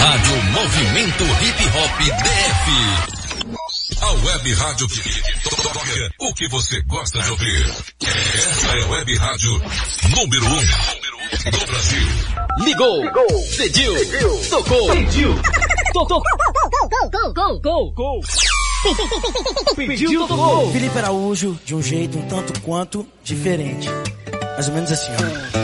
Rádio Movimento Hip Hop DF. A web rádio que toca o que você gosta de ouvir. Essa é a web rádio número 1 do Brasil. Ligou, pediu, tocou, gol. Pediu, tocou. Felipe Araújo, de um jeito um tanto quanto diferente. Mais ou menos assim, ó.